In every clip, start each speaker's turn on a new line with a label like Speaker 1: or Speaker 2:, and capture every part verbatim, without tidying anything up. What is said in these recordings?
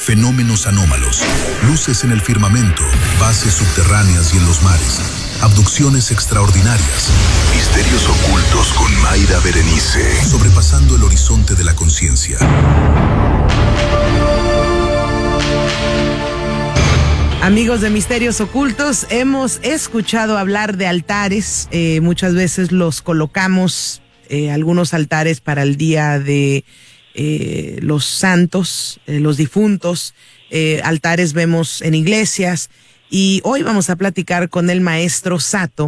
Speaker 1: fenómenos anómalos, luces en el firmamento, bases subterráneas y en los mares, abducciones extraordinarias, misterios ocultos con Mayra Berenice, sobrepasando el horizonte de la conciencia.
Speaker 2: Amigos de Misterios Ocultos, hemos escuchado hablar de altares, eh, muchas veces los colocamos, eh, algunos altares para el día de eh, los santos, eh, los difuntos, eh, altares vemos en iglesias, y hoy vamos a platicar con el maestro Sato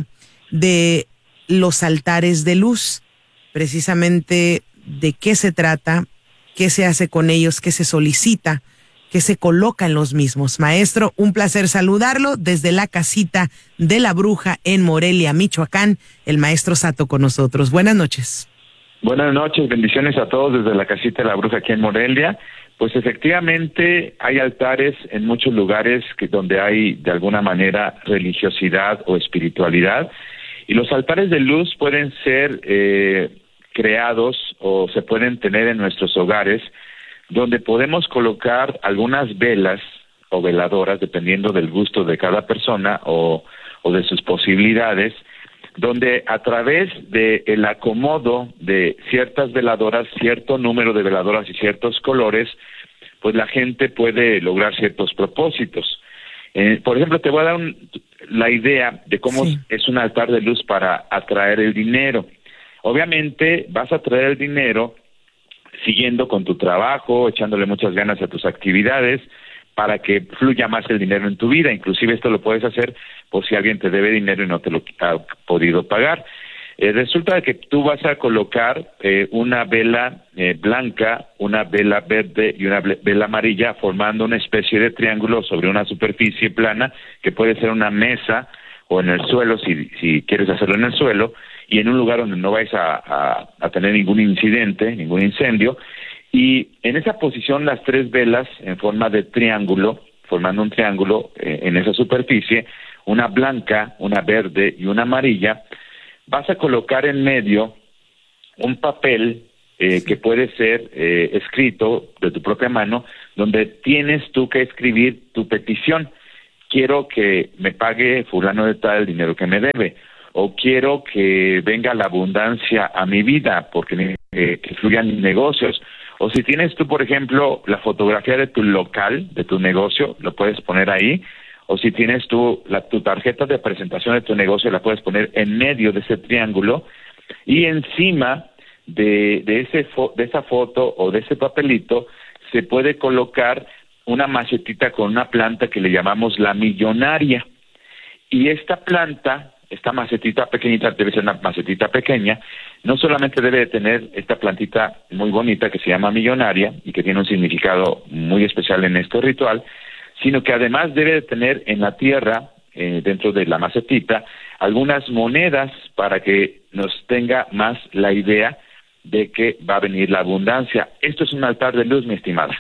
Speaker 2: de los altares de luz, precisamente de qué se trata, qué se hace con ellos, qué se solicita, que se coloca en los mismos. Maestro, un placer saludarlo desde la casita de la Bruja en Morelia, Michoacán. El maestro Sato con nosotros. Buenas noches.
Speaker 3: Buenas noches, bendiciones a todos desde la casita de la Bruja aquí en Morelia. Pues efectivamente hay altares en muchos lugares que donde hay de alguna manera religiosidad o espiritualidad, y los altares de luz pueden ser eh, creados o se pueden tener en nuestros hogares, donde podemos colocar algunas velas o veladoras, dependiendo del gusto de cada persona o, o de sus posibilidades, donde a través del acomodo de ciertas veladoras, cierto número de veladoras y ciertos colores, pues la gente puede lograr ciertos propósitos. Eh, por ejemplo, te voy a dar un, la idea de cómo sí. es un altar de luz para atraer el dinero. Obviamente vas a atraer el dinero siguiendo con tu trabajo, echándole muchas ganas a tus actividades para que fluya más el dinero en tu vida. Inclusive esto lo puedes hacer por si alguien te debe dinero y no te lo ha podido pagar. Eh, resulta que tú vas a colocar eh, una vela eh, blanca, una vela verde y una vela amarilla, formando una especie de triángulo sobre una superficie plana, que puede ser una mesa o en el suelo, si, si quieres hacerlo en el suelo, y en un lugar donde no vais a, a, a tener ningún incidente, ningún incendio, y en esa posición las tres velas en forma de triángulo, formando un triángulo eh, en esa superficie, una blanca, una verde y una amarilla, vas a colocar en medio un papel eh, que puede ser eh, escrito de tu propia mano, donde tienes tú que escribir tu petición. Quiero que me pague fulano de tal el dinero que me debe, o quiero que venga la abundancia a mi vida, porque eh, que fluyan mis negocios. O si tienes tú, por ejemplo, la fotografía de tu local, de tu negocio, lo puedes poner ahí. O si tienes tú la, tu tarjeta de presentación de tu negocio, la puedes poner en medio de ese triángulo, y encima de, de, ese fo, de esa foto o de ese papelito se puede colocar una macetita con una planta que le llamamos la millonaria. Y esta planta, esta macetita pequeñita, debe ser una macetita pequeña, no solamente debe de tener esta plantita muy bonita que se llama millonaria y que tiene un significado muy especial en este ritual, sino que además debe de tener en la tierra, eh, dentro de la macetita, algunas monedas para que nos tenga más la idea de que va a venir la abundancia. Esto es un altar de luz, mi estimada.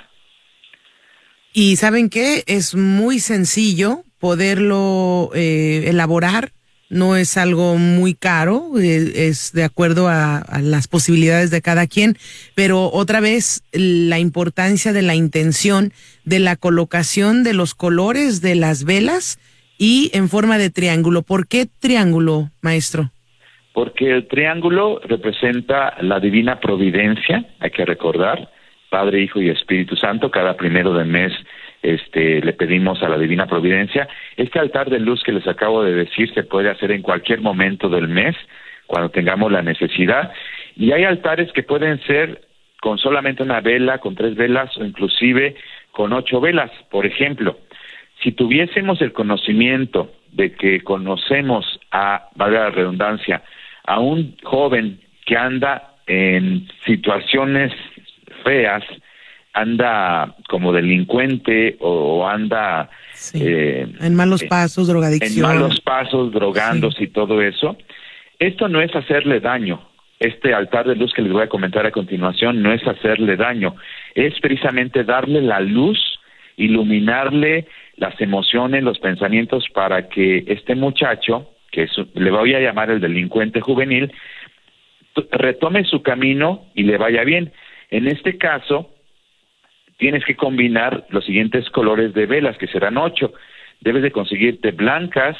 Speaker 2: Y ¿saben qué? Es muy sencillo poderlo eh, elaborar. No es algo muy caro, eh, es de acuerdo a, a las posibilidades de cada quien, pero otra vez la importancia de la intención, de la colocación de los colores de las velas y en forma de triángulo. ¿Por qué triángulo, maestro?
Speaker 3: Porque el triángulo representa la divina providencia, hay que recordar, Padre, Hijo y Espíritu Santo. Cada primero del mes Este, le pedimos a la Divina Providencia. Este altar de luz que les acabo de decir se puede hacer en cualquier momento del mes, cuando tengamos la necesidad, y hay altares que pueden ser con solamente una vela, con tres velas, o inclusive con ocho velas. Por ejemplo, si tuviésemos el conocimiento de que conocemos a, valga la redundancia, a un joven que anda en situaciones feas, anda como delincuente o anda
Speaker 2: sí. eh, en malos pasos, drogadicción.
Speaker 3: En malos pasos, drogándose sí. y todo eso. Esto no es hacerle daño. Este altar de luz que les voy a comentar a continuación no es hacerle daño. Es precisamente darle la luz, iluminarle las emociones, los pensamientos, para que este muchacho, que es, le voy a llamar el delincuente juvenil, retome su camino y le vaya bien. En este caso, tienes que combinar los siguientes colores de velas, que serán ocho. Debes de conseguirte blancas,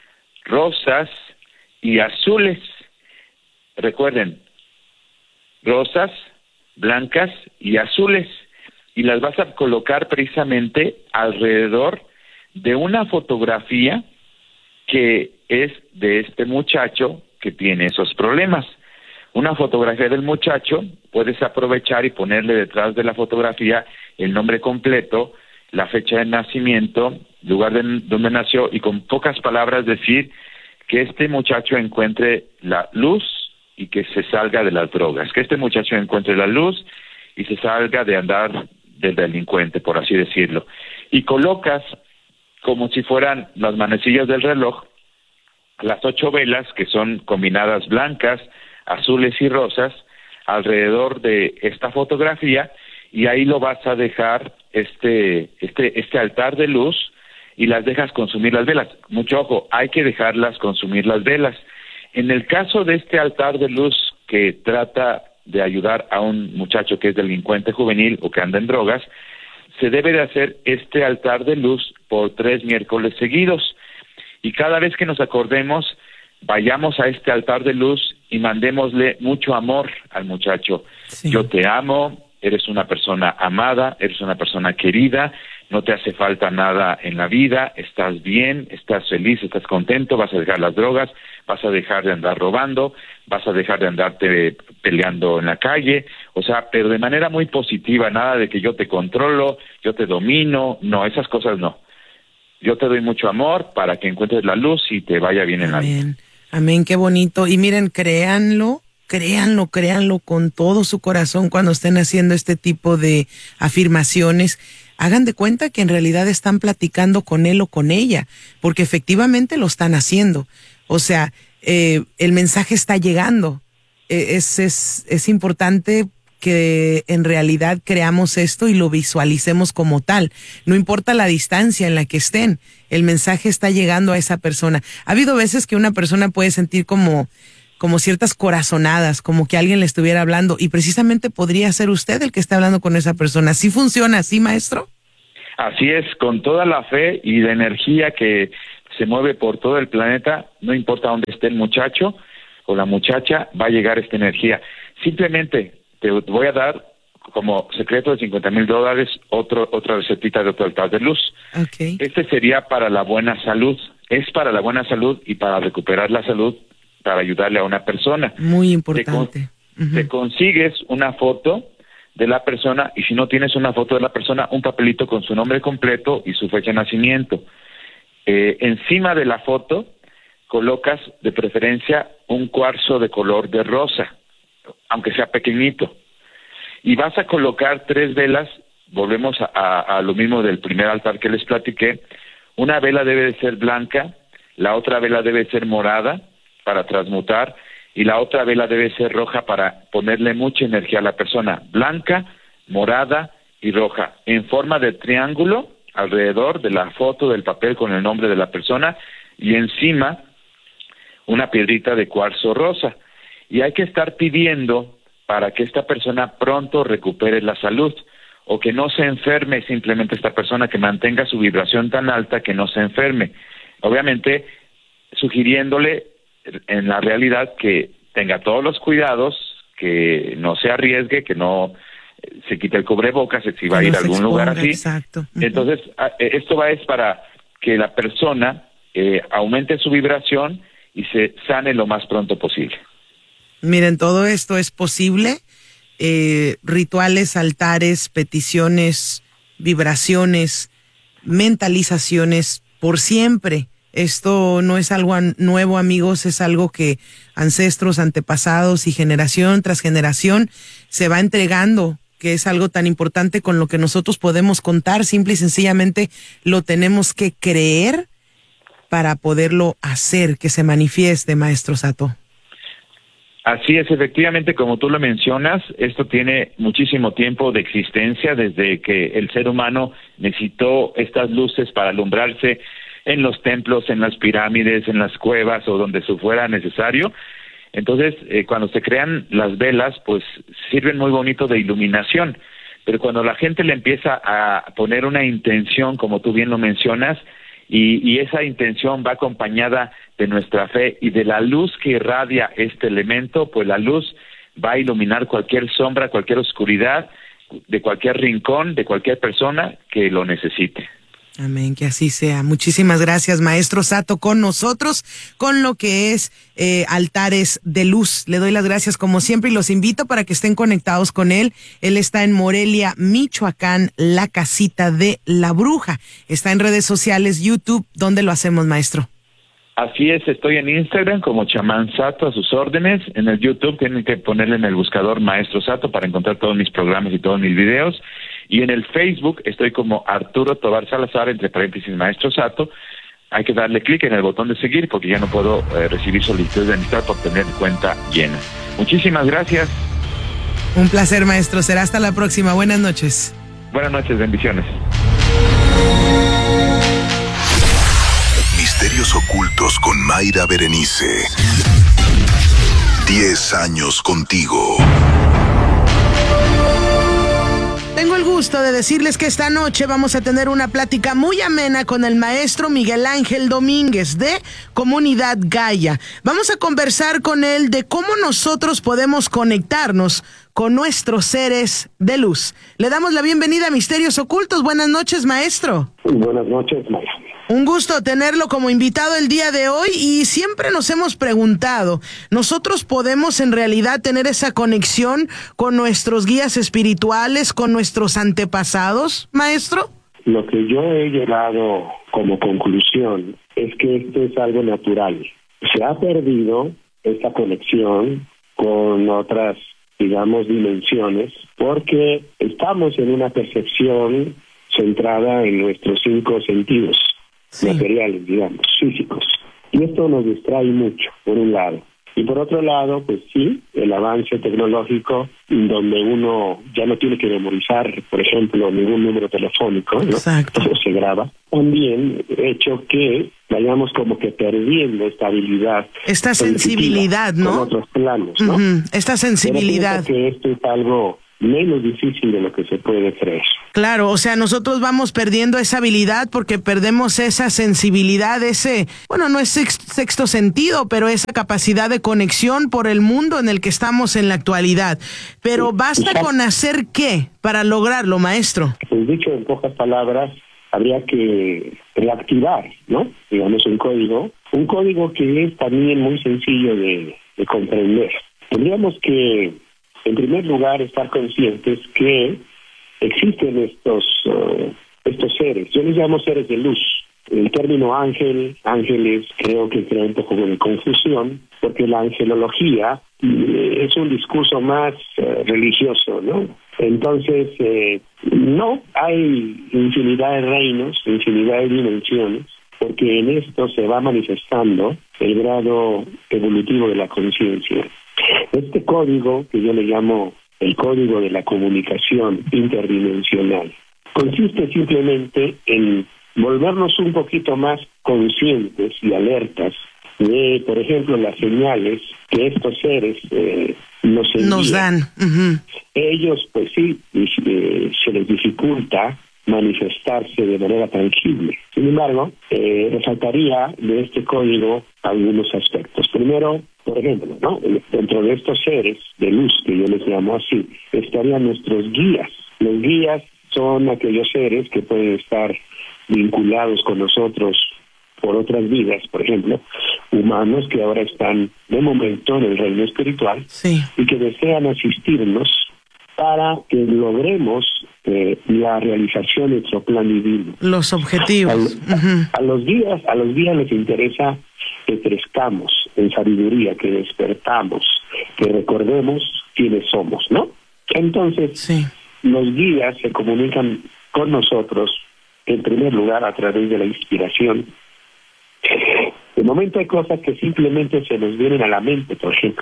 Speaker 3: rosas y azules. Recuerden, rosas, blancas y azules. Y las vas a colocar precisamente alrededor de una fotografía que es de este muchacho que tiene esos problemas. Una fotografía del muchacho, puedes aprovechar y ponerle detrás de la fotografía el nombre completo, la fecha de nacimiento, lugar de donde nació, y con pocas palabras decir que este muchacho encuentre la luz y que se salga de las drogas, que este muchacho encuentre la luz y se salga de andar del delincuente, por así decirlo. Y colocas, como si fueran las manecillas del reloj, las ocho velas, que son combinadas blancas, azules y rosas, alrededor de esta fotografía, y ahí lo vas a dejar este este este altar de luz, y las dejas consumir las velas. Mucho ojo, hay que dejarlas consumir las velas. En el caso de este altar de luz que trata de ayudar a un muchacho que es delincuente juvenil o que anda en drogas, se debe de hacer este altar de luz por tres miércoles seguidos. Y cada vez que nos acordemos, vayamos a este altar de luz y mandémosle mucho amor al muchacho. Sí. Yo te amo, eres una persona amada, eres una persona querida, no te hace falta nada en la vida, estás bien, estás feliz, estás contento, vas a dejar las drogas, vas a dejar de andar robando, vas a dejar de andarte peleando en la calle, o sea, pero de manera muy positiva, nada de que yo te controlo, yo te domino, no, esas cosas no. Yo te doy mucho amor para que encuentres la luz y te vaya bien en la vida.
Speaker 2: Amén, amén, qué bonito. Y miren, créanlo, créanlo, créanlo con todo su corazón cuando estén haciendo este tipo de afirmaciones. Hagan de cuenta que en realidad están platicando con él o con ella, porque efectivamente lo están haciendo. O sea, eh, el mensaje está llegando. Eh, es, es, es importante que en realidad creamos esto y lo visualicemos como tal. No importa la distancia en la que estén, el mensaje está llegando a esa persona. Ha habido veces que una persona puede sentir como, como ciertas corazonadas, como que alguien le estuviera hablando, y precisamente podría ser usted el que está hablando con esa persona. ¿Sí funciona así, maestro?
Speaker 3: Así es, con toda la fe y la energía que se mueve por todo el planeta, no importa dónde esté el muchacho o la muchacha, va a llegar esta energía. Simplemente te voy a dar como secreto de cincuenta mil dólares otro, otra recetita de otro altar de luz.
Speaker 2: Okay.
Speaker 3: Este sería para la buena salud, es para la buena salud y para recuperar la salud, para ayudarle a una persona.
Speaker 2: Muy importante.
Speaker 3: Te, con, uh-huh. te consigues una foto de la persona, y si no tienes una foto de la persona, un papelito con su nombre completo y su fecha de nacimiento. Eh, encima de la foto colocas de preferencia un cuarzo de color de rosa, aunque sea pequeñito, y vas a colocar tres velas. Volvemos a, a, a lo mismo del primer altar que les platiqué. Una vela debe de ser blanca, la otra vela debe ser morada para transmutar, y la otra vela debe ser roja para ponerle mucha energía a la persona. Blanca, morada y roja, en forma de triángulo alrededor de la foto del papel con el nombre de la persona, y encima una piedrita de cuarzo rosa. Y hay que estar pidiendo para que esta persona pronto recupere la salud, o que no se enferme simplemente esta persona, que mantenga su vibración tan alta que no se enferme. Obviamente, sugiriéndole en la realidad que tenga todos los cuidados, que no se arriesgue, que no se quite el cubrebocas si va a ir a algún lugar así.
Speaker 2: Exacto. Uh-huh.
Speaker 3: Entonces, esto va es para que la persona eh, aumente su vibración y se sane lo más pronto posible.
Speaker 2: Miren, todo esto es posible. Eh, rituales, altares, peticiones, vibraciones, mentalizaciones, por siempre. Esto no es algo nuevo, amigos, es algo que ancestros, antepasados y generación tras generación se va entregando, que es algo tan importante con lo que nosotros podemos contar. Simple y sencillamente lo tenemos que creer para poderlo hacer, que se manifieste, maestro Sato.
Speaker 3: Así es, efectivamente, como tú lo mencionas, esto tiene muchísimo tiempo de existencia, desde que el ser humano necesitó estas luces para alumbrarse en los templos, en las pirámides, en las cuevas o donde se fuera necesario. Entonces, eh, cuando se crean las velas, pues sirven muy bonito de iluminación, pero cuando la gente le empieza a poner una intención, como tú bien lo mencionas, y, y esa intención va acompañada de nuestra fe y de la luz que irradia este elemento, pues la luz va a iluminar cualquier sombra, cualquier oscuridad, de cualquier rincón, de cualquier persona que lo necesite.
Speaker 2: Amén, que así sea. Muchísimas gracias, maestro Sato, con nosotros, con lo que es eh, Altares de Luz. Le doy las gracias como siempre y los invito para que estén conectados con él. Él está en Morelia, Michoacán, la casita de la bruja. Está en redes sociales, YouTube. ¿Dónde lo hacemos, maestro?
Speaker 3: Así es, estoy en Instagram como Chamán Sato, a sus órdenes. En el YouTube tienen que ponerle en el buscador Maestro Sato para encontrar todos mis programas y todos mis videos. Y en el Facebook estoy como Arturo Tobar Salazar, entre paréntesis Maestro Sato. Hay que darle clic en el botón de seguir porque ya no puedo eh, recibir solicitudes de amistad por tener cuenta llena. Muchísimas gracias.
Speaker 2: Un placer, maestro. Será hasta la próxima. Buenas noches.
Speaker 3: Buenas noches, bendiciones.
Speaker 1: Misterios ocultos con Mayra Berenice. Diez años contigo.
Speaker 2: Tengo el gusto de decirles que esta noche vamos a tener una plática muy amena con el maestro Miguel Ángel Domínguez de Comunidad Gaia. Vamos a conversar con él de cómo nosotros podemos conectarnos con nuestros seres de luz. Le damos la bienvenida a Misterios Ocultos. Buenas noches, maestro.
Speaker 4: Buenas noches, Maya.
Speaker 2: Un gusto tenerlo como invitado el día de hoy y siempre nos hemos preguntado, ¿nosotros podemos en realidad tener esa conexión con nuestros guías espirituales, con nuestros antepasados, maestro?
Speaker 4: Lo que yo he llegado como conclusión es que esto es algo natural. Se ha perdido esta conexión con otras, digamos, dimensiones porque estamos en una percepción centrada en nuestros cinco sentidos. Sí. Materiales, digamos, físicos. Y esto nos distrae mucho, por un lado. Y por otro lado, pues sí, el avance tecnológico, donde uno ya no tiene que memorizar, por ejemplo, ningún número telefónico, ¿no?
Speaker 2: Exacto.
Speaker 4: Eso se graba. También hecho que vayamos como que perdiendo esta habilidad.
Speaker 2: Esta sensibilidad, ¿no?
Speaker 4: Con otros planos, ¿no?
Speaker 2: Uh-huh. Esta sensibilidad.
Speaker 4: Pero pienso que esto es algo menos difícil de lo que se puede creer.
Speaker 2: Claro, o sea, nosotros vamos perdiendo esa habilidad porque perdemos esa sensibilidad, ese, bueno, no es sexto sentido, pero esa capacidad de conexión por el mundo en el que estamos en la actualidad. Pero basta Exacto. con hacer qué para lograrlo, maestro.
Speaker 4: Pues dicho en pocas palabras, habría que reactivar, ¿no? Digamos un código, un código que es también muy sencillo de, de comprender. Tendríamos que en primer lugar, estar conscientes que existen estos uh, estos seres. Yo les llamo seres de luz. El término ángel, ángeles, creo que crea un poco de confusión, porque la angelología eh, es un discurso más uh, religioso, ¿no? Entonces, eh, no, hay infinidad de reinos, infinidad de dimensiones, porque en esto se va manifestando el grado evolutivo de la conciencia. Este código, que yo le llamo el código de la comunicación interdimensional, consiste simplemente en volvernos un poquito más conscientes y alertas de, por ejemplo, las señales que estos seres eh, nos envían.
Speaker 2: Nos dan. Uh-huh.
Speaker 4: Ellos, pues sí, eh, se les dificulta manifestarse de manera tangible. Sin embargo, eh, resaltaría de este código algunos aspectos. Primero, por ejemplo, ¿no? Dentro de estos seres de luz, que yo les llamo así, estarían nuestros guías. Los guías son aquellos seres que pueden estar vinculados con nosotros por otras vidas, por ejemplo, humanos que ahora están de momento en el reino espiritual,
Speaker 2: sí,
Speaker 4: y que desean asistirnos para que logremos eh, la realización de nuestro plan divino.
Speaker 2: Los objetivos.
Speaker 4: A,
Speaker 2: uh-huh.
Speaker 4: a los guías, a los guías les interesa que crezcamos en sabiduría, que despertamos, que recordemos quiénes somos, ¿no? Entonces,
Speaker 2: sí,
Speaker 4: los guías se comunican con nosotros, en primer lugar, a través de la inspiración. De momento hay cosas que simplemente se nos vienen a la mente, por ejemplo.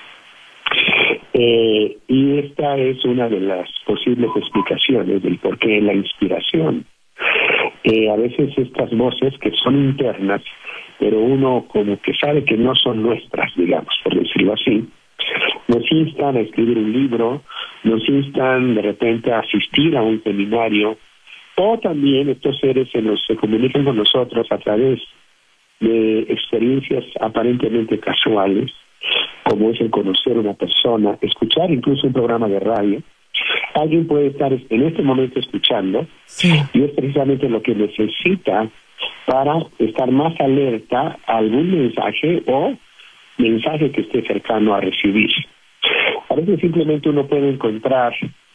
Speaker 4: Eh, y esta es una de las posibles explicaciones del porqué de la inspiración. Eh, a veces estas voces que son internas, pero uno como que sabe que no son nuestras, digamos, por decirlo así, nos instan a escribir un libro, nos instan de repente a asistir a un seminario, o también estos seres se, nos, se comunican con nosotros a través de experiencias aparentemente casuales, como es el conocer a una persona, escuchar incluso un programa de radio. Alguien puede estar en este momento escuchando, sí, y es precisamente lo que necesita para estar más alerta a algún mensaje o mensaje que esté cercano a recibir. A veces simplemente uno puede encontrar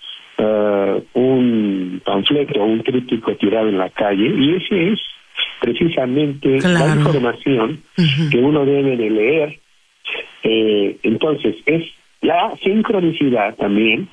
Speaker 4: uh, un panfleto o un tríptico tirado en la calle, y ese es precisamente claro. la información uh-huh. que uno debe de leer. Eh, entonces, es la sincronicidad también,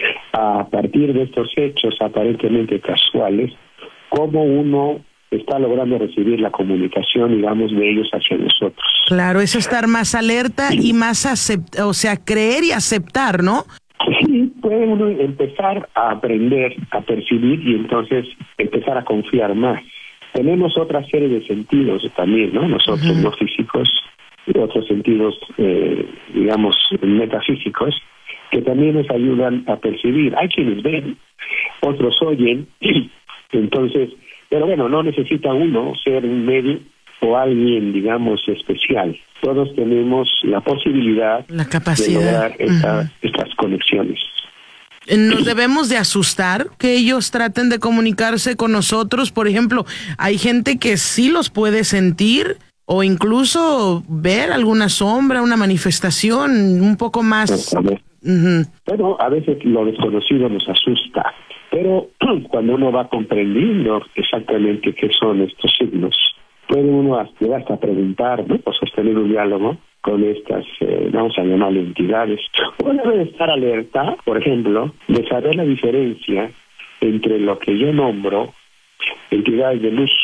Speaker 4: a partir de estos hechos aparentemente casuales, cómo uno está logrando recibir la comunicación, digamos, de ellos hacia nosotros.
Speaker 2: Claro, es estar más alerta y más aceptar, o sea, creer y aceptar, ¿no?
Speaker 4: Sí, puede uno empezar a aprender, a percibir y entonces empezar a confiar más. Tenemos otra serie de sentidos también, ¿no? Nosotros, uh-huh. los físicos, y otros sentidos, eh, digamos, metafísicos, que también nos ayudan a percibir. Hay quienes ven, otros oyen, entonces, pero bueno, no necesita uno ser un medio o alguien, digamos, especial. Todos tenemos la posibilidad
Speaker 2: la capacidad.
Speaker 4: de lograr esta,
Speaker 2: uh-huh.
Speaker 4: estas conexiones.
Speaker 2: ¿Nos debemos de asustar que ellos traten de comunicarse con nosotros? Por ejemplo, hay gente que sí los puede sentir o incluso ver alguna sombra, una manifestación un poco más...
Speaker 4: Uh-huh. Pero a veces lo desconocido nos asusta. Pero cuando uno va comprendiendo exactamente qué son estos signos, puede uno hasta, hasta preguntar, ¿no? O sostener un diálogo con estas, eh, vamos a llamarle entidades. Uno debe estar alerta, por ejemplo, de saber la diferencia entre lo que yo nombro entidades de luz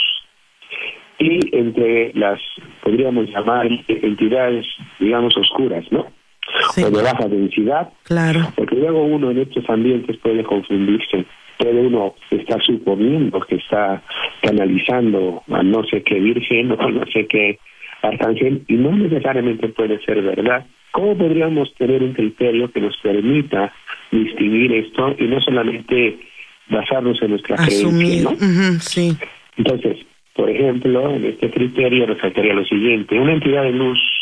Speaker 4: y entre las, podríamos llamar, entidades, digamos, oscuras, ¿no? Sí. O de baja densidad.
Speaker 2: Claro.
Speaker 4: Porque luego uno en estos ambientes puede confundirse. Puede uno estar suponiendo que está canalizando a no sé qué virgen o a no sé qué arcángel, y no necesariamente puede ser verdad. ¿Cómo podríamos tener un criterio que nos permita distinguir esto y no solamente basarnos en nuestra creencia, ¿no?
Speaker 2: Uh-huh, sí.
Speaker 4: Entonces, por ejemplo, en este criterio resaltaría lo siguiente: una entidad de luz